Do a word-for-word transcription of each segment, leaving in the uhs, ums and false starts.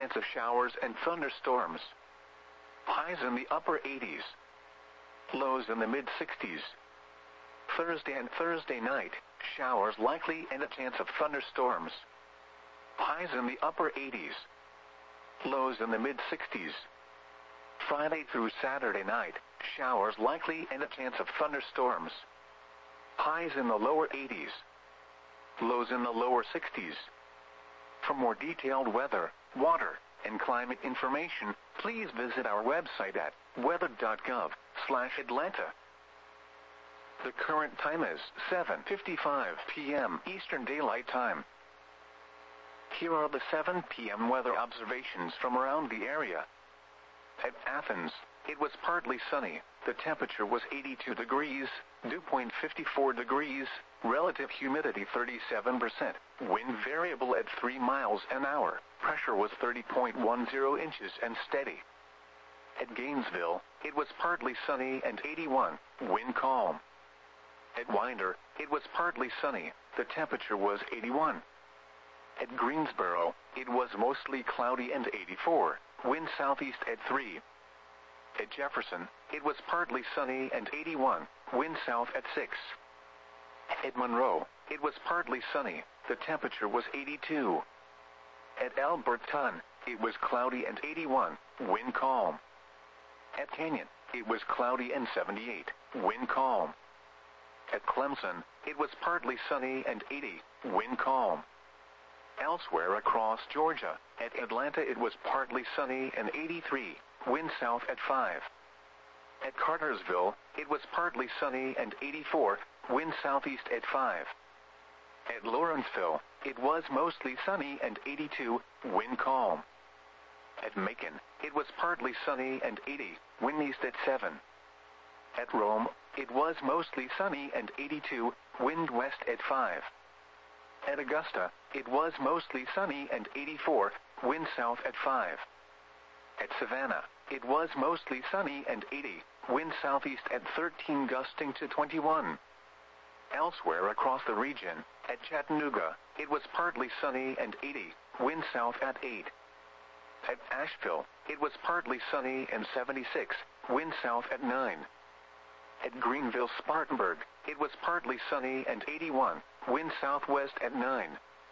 chance of showers and thunderstorms. Highs in the upper eighties. Lows in the mid sixties. Thursday and Thursday night, showers likely and a chance of thunderstorms. Highs in the upper eighties. Lows in the mid sixties. Friday through Saturday night, showers likely and a chance of thunderstorms. Highs in the lower eighties. Lows in the lower sixties. For more detailed weather, water, and climate information, please visit our website at weather dot gov slash Atlanta. The current time is seven fifty-five p m Eastern Daylight Time. Here are the seven p m weather observations from around the area. At Athens, it was partly sunny. The temperature was eighty-two degrees, dew point fifty-four degrees, relative humidity thirty-seven percent, wind variable at three miles an hour, pressure was thirty point one zero inches and steady. At Gainesville, it was partly sunny and eighty-one, wind calm. At Winder, it was partly sunny, the temperature was eighty-one. At Greensboro, it was mostly cloudy and eighty-four, wind southeast at three. At Jefferson, it was partly sunny and eighty-one, wind south at six. At Monroe, it was partly sunny, the temperature was eighty-two. At Alberton, it was cloudy and eighty-one, wind calm. At Canyon, it was cloudy and seventy-eight, wind calm. At Clemson, it was partly sunny and eighty, wind calm. Elsewhere across Georgia, at Atlanta it was partly sunny and eighty-three, wind south at five. At Cartersville, it was partly sunny and eighty-four, wind southeast at five. At Lawrenceville, it was mostly sunny and eighty-two, wind calm. At Macon, it was partly sunny and eighty, wind east at seven. At Rome, it was mostly sunny and eighty-two, wind west at five. At Augusta, it was mostly sunny and eighty-four, wind south at five. At Savannah, it was mostly sunny and eighty, wind southeast at thirteen gusting to twenty-one. Elsewhere across the region, at Chattanooga, it was partly sunny and eighty, wind south at eight. At Asheville, it was partly sunny and seventy-six, wind south at nine. At Greenville-Spartanburg, it was partly sunny and eighty-one, wind southwest at nine.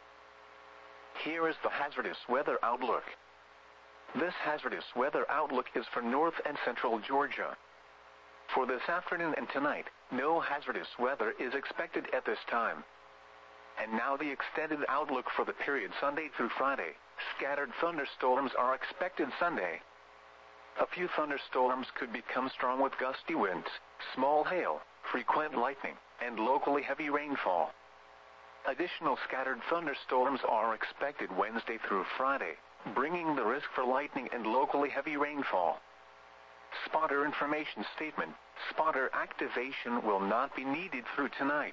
Here is the hazardous weather outlook. This hazardous weather outlook is for north and central Georgia. For this afternoon and tonight, no hazardous weather is expected at this time. And now the extended outlook for the period Sunday through Friday. Scattered thunderstorms are expected Sunday. A few thunderstorms could become strong with gusty winds, small hail, frequent lightning, and locally heavy rainfall. Additional scattered thunderstorms are expected Wednesday through Friday, bringing the risk for lightning and locally heavy rainfall. Spotter information statement: spotter activation will not be needed through tonight.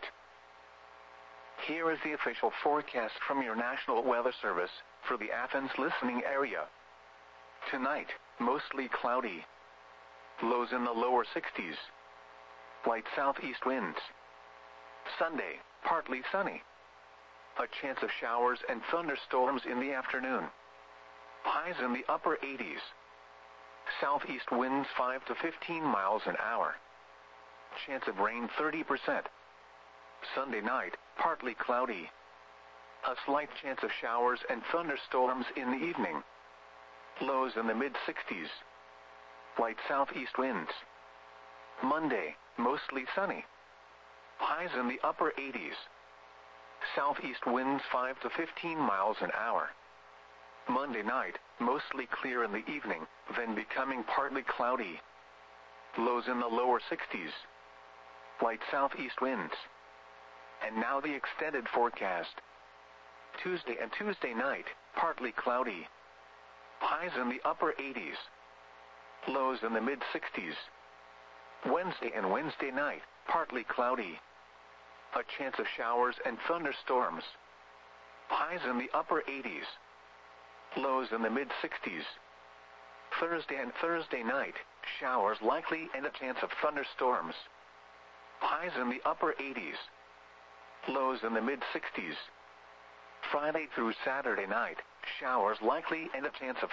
Here is the official forecast from your National Weather Service for the Athens listening area. Tonight, mostly cloudy. Lows in the lower sixties. Light southeast winds. Sunday, partly sunny. A chance of showers and thunderstorms in the afternoon. Highs in the upper eighties. Southeast winds five to fifteen miles an hour. Chance of rain thirty percent. Sunday night, partly cloudy. A slight chance of showers and thunderstorms in the evening. Lows in the mid sixties. Light southeast winds. Monday, mostly sunny. Highs in the upper eighties. Southeast winds five to fifteen miles an hour. Monday night, mostly clear in the evening, then becoming partly cloudy. Lows in the lower sixties. Light southeast winds. And now the extended forecast. Tuesday and Tuesday night, partly cloudy. Highs in the upper eighties. Lows in the mid sixties. Wednesday and Wednesday night, partly cloudy. A chance of showers and thunderstorms. Highs in the upper eighties. Lows in the mid sixties. Thursday and Thursday night, showers likely and a chance of thunderstorms. Highs in the upper eighties. Lows in the mid sixties. Friday through Saturday night, showers likely and a chance of